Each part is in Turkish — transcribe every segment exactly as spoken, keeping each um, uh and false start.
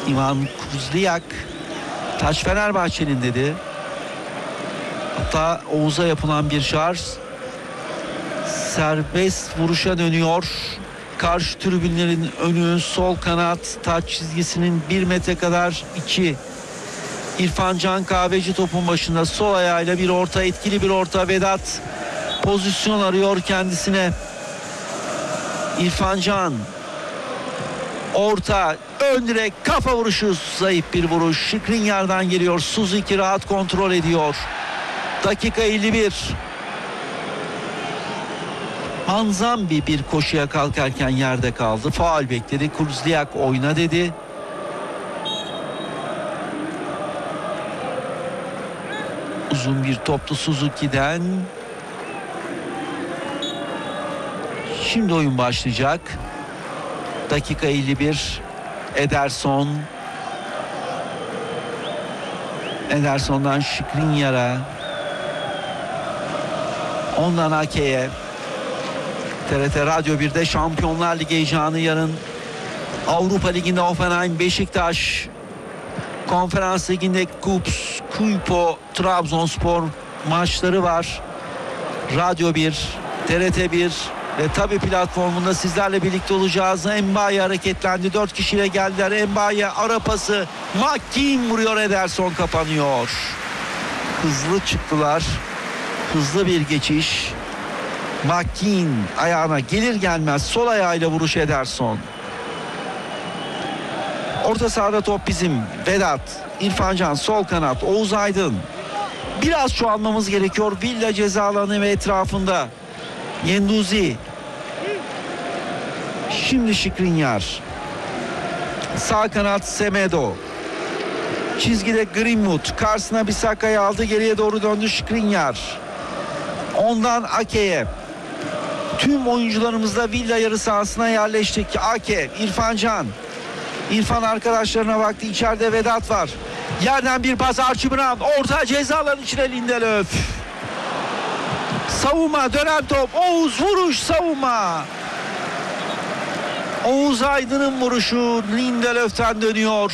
Ivan Kuzliak. Taç Fenerbahçe'nin dedi. Hatta Oğuz'a yapılan bir şarj. Serbest vuruşa dönüyor. Karşı tribünlerin önü, sol kanat taç çizgisinin bir metre kadar içi. İrfan Can Kahveci topun başında, sol ayağıyla bir orta, etkili bir orta. Vedat pozisyon arıyor kendisine. İrfan Can orta, ön direk, kafa vuruşu, zayıf bir vuruş. Skriniar'dan geliyor. Suzuki rahat kontrol ediyor. Dakika elli bir. Manzambi bir koşuya kalkarken yerde kaldı. Faul bekledi. Kuzliak oyna dedi. Uzun bir toptu Suzuki'den. Şimdi oyun başlayacak. Dakika elli bir. Ederson. Ederson'dan Skriniar'a. Ondan Ake'ye. T R T Radyo birde Şampiyonlar Ligi heyecanı yarın. Avrupa Ligi'nde Hoffenheim, Beşiktaş. Konferans Ligi'nde Kups, Kuypo, Trabzonspor maçları var. Radyo bir, T R T bir ve tabi platformunda sizlerle birlikte olacağız. Mbaye hareketlendi. Dört kişiyle geldiler. Mbaye ara pası. McKean vuruyor. Ederson kapanıyor. Hızlı çıktılar. Hızlı bir geçiş. McKean ayağına gelir gelmez sol ayağıyla vuruş Ederson. Orta sahada top bizim. Vedat, İrfan Can sol kanat, Oğuz Aydın. Biraz çoğalmamız gerekiyor. Villa ceza alanı ve etrafında. Yenduzi. Şimdi Skriniar. Sağ kanat Semedo. Çizgide Greenwood. Karşısına Bisaka'yı aldı. Geriye doğru döndü Skriniar. Ondan Ake'ye. Tüm oyuncularımız da Villa yarı sahasına yerleştik. Ake, İrfan Can. İrfan arkadaşlarına baktı. İçeride Vedat var. Yerden bir pas Archie Brown. Orta ceza alanı içine Lindelöf. Savunma, dönen top. Oğuz vuruş, savunma. Oğuz Aydın'ın vuruşu Lindelöf'ten dönüyor.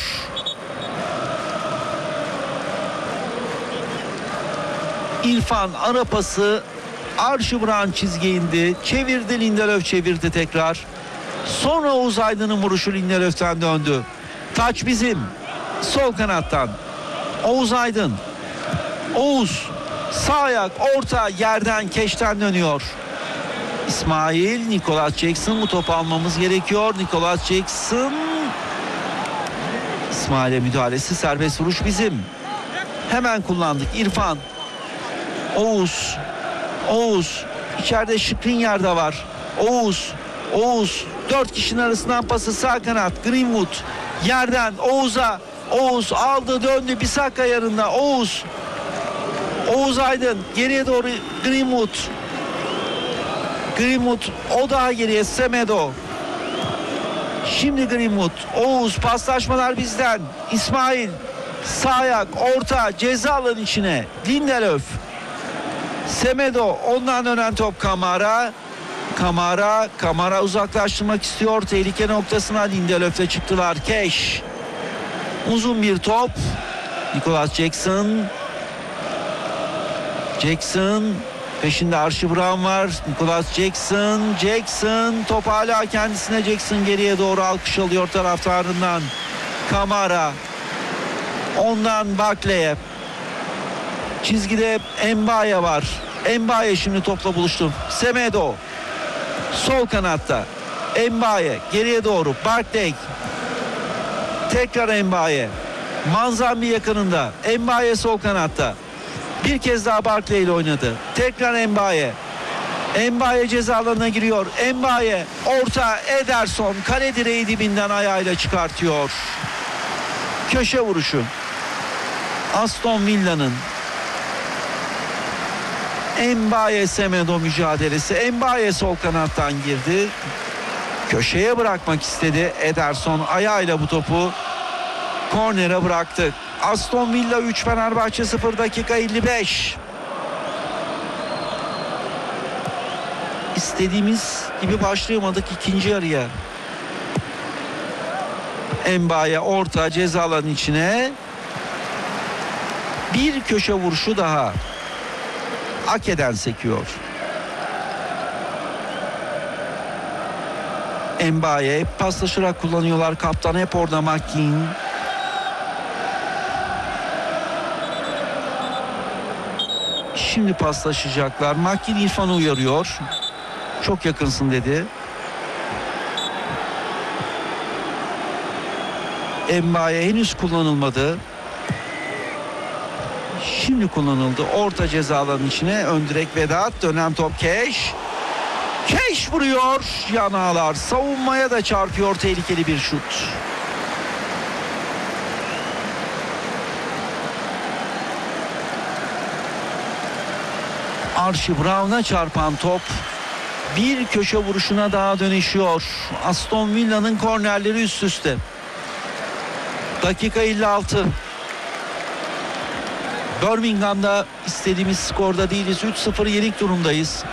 İrfan ara pası. Archie Brown çizgiye indi. Çevirdi, Lindelöf çevirdi tekrar. Sonra Oğuz Aydın'ın vuruşu Lindelöf'ten döndü. Taç bizim. Sol kanattan. Oğuz Aydın. Oğuz. Sağ ayak, orta, yerden, keşten dönüyor. İsmail, Nicholas Jackson. Bu topu almamız gerekiyor. Nicholas Jackson. İsmail'e müdahalesi, serbest vuruş bizim. Hemen kullandık. İrfan. Oğuz. Oğuz. İçeride Skriniar da var. Oğuz. Oğuz. Dört kişinin arasından pası sağ kanat. Greenwood. Yerden Oğuz'a. Oğuz aldı, döndü. Bisaka yanında. Oğuz. Oğuz Aydın. Geriye doğru Greenwood. Greenwood. O daha geriye. Semedo. Şimdi Greenwood. Oğuz. Paslaşmalar bizden. İsmail. Sağ ayak. Orta. Ceza alanı içine. Lindelöf. Semedo. Ondan dönen top Kamara. Kamara. Kamara uzaklaştırmak istiyor. Tehlike noktasına Lindelöf'le çıktılar. Keş. Uzun bir top. Nicholas Jackson. Jackson. Peşinde Archie Brown var. Nicholas Jackson. Jackson. Top hala kendisine. Jackson geriye doğru alkış alıyor taraftarından. Kamara. Ondan Barkley'e. Çizgide Mbaye var. Mbaye şimdi topla buluştu. Semedo. Sol kanatta. Mbaye geriye doğru. Barkley. Tekrar Mbaye. Manzambi yakınında. Mbaye sol kanatta. Bir kez daha Barkley ile oynadı. Tekrar Mbaye. Mbaye ceza alanına giriyor. Mbaye orta, Ederson kale direği dibinden ayağıyla çıkartıyor. Köşe vuruşu. Aston Villa'nın Mbaye Semedo mücadelesi. Mbaye sol kanattan girdi. Köşeye bırakmak istedi. Ederson ayağıyla bu topu kornere bıraktı. Aston Villa üç, Fenerbahçe sıfır, dakika elli beş. İstediğimiz gibi başlayamadık ikinci yarıya. Mbaye orta ceza alanının içine. Bir köşe vuruşu daha. Ake'den sekiyor. Mbaye paslaşarak kullanıyorlar. Kaptan hep orada, McKean. Şimdi paslaşacaklar. McKean İrfan'ı uyarıyor. Çok yakınsın dedi. Mbaye henüz kullanılmadı. Şimdi kullanıldı. Orta ceza alanının içine. Ön direk Vedat. Dönen top Keş. Keş vuruyor. Yan ağlar. Savunmaya da çarpıyor. Tehlikeli bir şut. Archie Brown'a çarpan top bir köşe vuruşuna daha dönüşüyor. Aston Villa'nın kornerleri üst üste. Dakika elli altı. Birmingham'da istediğimiz skorda değiliz. üç sıfır yenik durumdayız.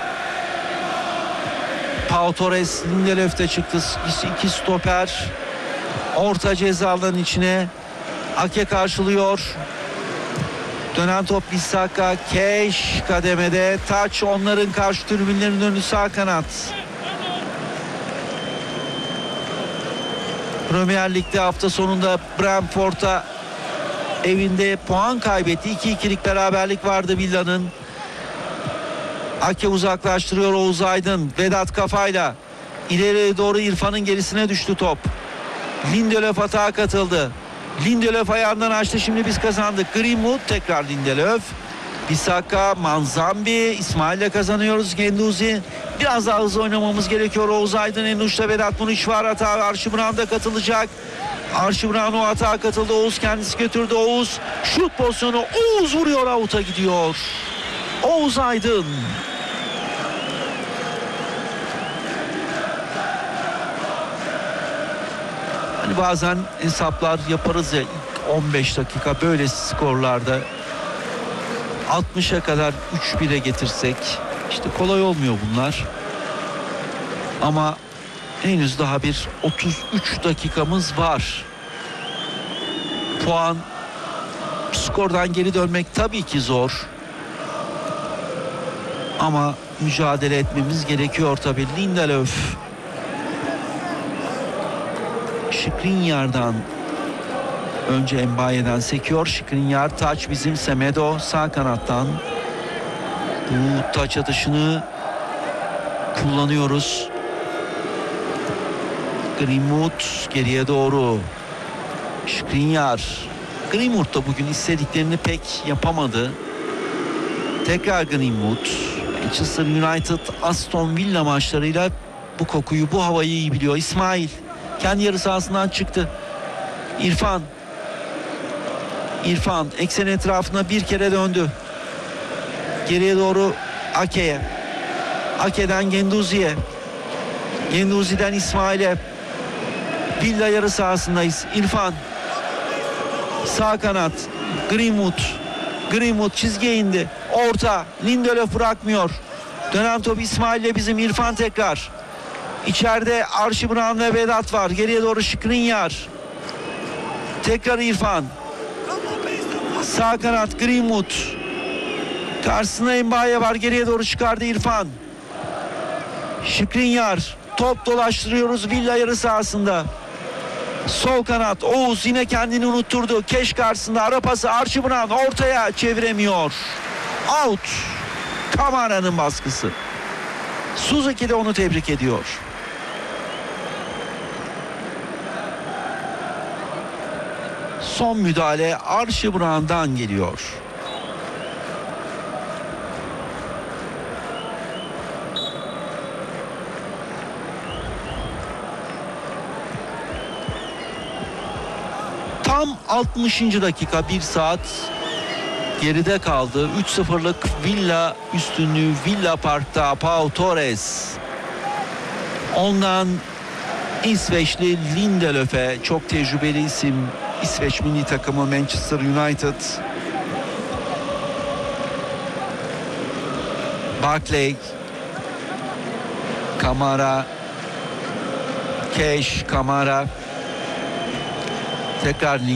Pau Torres Lindelöf'te çıktı. İki stoper. Orta ceza alanının içine. Ake karşılıyor. Dönen top Bissaka. Keş kademede. Taç onların karşı tribünlerin önü sağ kanat. Premier Lig'de hafta sonunda Brentford'a evinde puan kaybetti. iki ikilik beraberlik vardı Villa'nın. Ake uzaklaştırıyor Oğuz Aydın. Vedat kafayla ileriye doğru İrfan'ın gerisine düştü top. Lindelöf atağa katıldı. Lindelöf ayağından açtı. Şimdi biz kazandık. Greenwood tekrar Lindelöf. Bissaka, Manzambi, İsmail'le kazanıyoruz. Genduzi. Biraz daha hızlı oynamamız gerekiyor. Oğuz Aydın en uçta, Vedat Muriç var. Hata Archie Brown da katılacak. Archie Brown o hata katıldı. Oğuz kendisi götürdü. Oğuz şut pozisyonu. Oğuz vuruyor, avuta gidiyor. Oğuz Aydın. Hani bazen hesaplar yaparız ya, on beş dakika böyle skorlarda altmışa kadar üç bire getirsek işte kolay olmuyor bunlar. Ama henüz daha bir otuz üç dakikamız var. Puan, skordan geri dönmek tabii ki zor. Ama mücadele etmemiz gerekiyor tabii. Lindelöf. Skriniar'dan önce Mbaye'den sekiyor. Skriniar, taç bizim Semedo sağ kanattan. Bu taç atışını kullanıyoruz. Greenwood geriye doğru. Skriniar. Greenwood da bugün istediklerini pek yapamadı. Tekrar Greenwood. Manchester United Aston Villa maçlarıyla bu kokuyu, bu havayı iyi biliyor. İsmail kendi yarı sahasından çıktı. İrfan. İrfan eksen etrafına bir kere döndü. Geriye doğru Ake'ye. Ake'den Genduzi'ye. Genduzi'den İsmail'e. Villa yarı sahasındayız. İrfan. Sağ kanat. Greenwood. Greenwood çizgiye indi. Orta. Lindelöf bırakmıyor. Dönen top İsmail'le bizim. İrfan tekrar. İçeride Archie Brown ve Vedat var. Geriye doğru Skriniar. Tekrar İrfan. Sağ kanat Greenwood. Karşısında Mbaye var. Geriye doğru çıkardı İrfan. Skriniar. Top dolaştırıyoruz Villa yarı sahasında. Sol kanat Oğuz yine kendini unutturdu. Keş karşısında ara pası Archie Brown ortaya çeviremiyor. Out. Kamara'nın baskısı. Suzuki de onu tebrik ediyor. Son müdahale Archie Brown'dan geliyor. Tam altmışıncı dakika, bir saat geride kaldı. üç sıfırlık Villa üstünlüğü Villa Park'ta. Pau Torres. Ondan İsveçli Lindelöf'e, çok tecrübeli isim. İsveç milli takımı Manchester United. Barkley. Kamara. Keş, Kamara. Tekrar